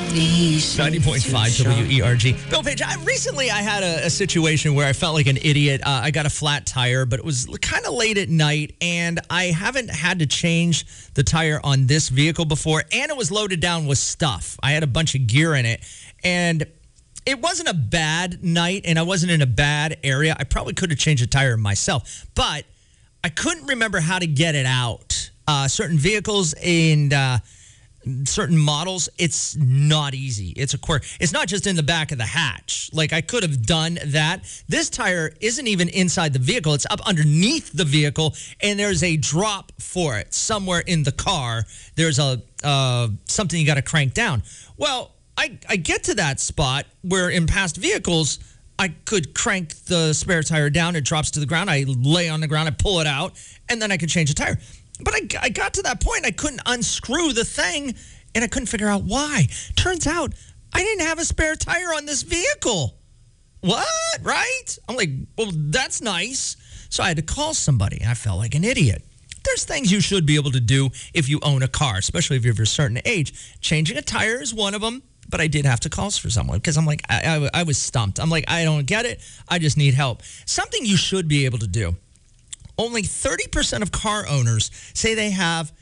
90.5 WERG. Bill Page, recently I had a situation where I felt like an idiot. I got a flat tire, but it was kind of late at night, and I haven't had to change the tire on this vehicle before, and it was loaded down with stuff. I had a bunch of gear in it, and it wasn't a bad night, and I wasn't in a bad area. I probably could have changed the tire myself, but I couldn't remember how to get it out. Certain vehicles and certain models, it's not easy. It's a quirk. It's not just in the back of the hatch. Like, I could have done that. This tire isn't even inside the vehicle. It's up underneath the vehicle, and there's a drop for it somewhere in the car. There's a something you got to crank down. Well, I get to that spot where in past vehicles, I could crank the spare tire down. It drops to the ground. I lay on the ground. I pull it out, and then I can change the tire. But I got to that point. I couldn't unscrew the thing, and I couldn't figure out why. Turns out I didn't have a spare tire on this vehicle. What? Right? I'm like, well, that's nice. So I had to call somebody, and I felt like an idiot. There's things you should be able to do if you own a car, especially if you're of a certain age. Changing a tire is one of them, but I did have to call for someone because I'm like, I was stumped. I'm like, I don't get it. I just need help. Something you should be able to do. Only 30% of car owners say they have,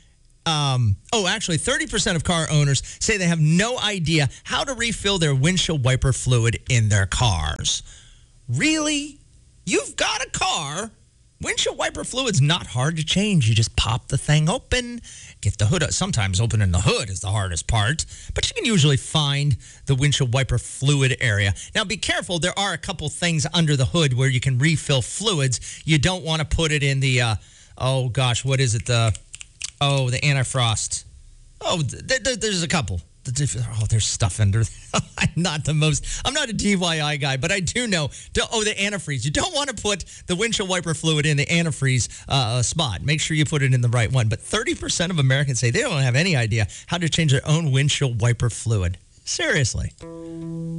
30% of car owners say they have no idea how to refill their windshield wiper fluid in their cars. Really? You've got a car. Windshield wiper fluid's not hard to change. You just pop the thing open, get the hood up. Sometimes opening the hood is the hardest part, but you can usually find the windshield wiper fluid area. Now, be careful. There are a couple things under the hood where you can refill fluids. You don't want to put it in the, what is it? The anti-frost. There's a couple. There's stuff under. I'm not a DIY guy, but I do know. The antifreeze. You don't want to put the windshield wiper fluid in the antifreeze spot. Make sure you put it in the right one. But 30% of Americans say they don't have any idea how to change their own windshield wiper fluid. Seriously.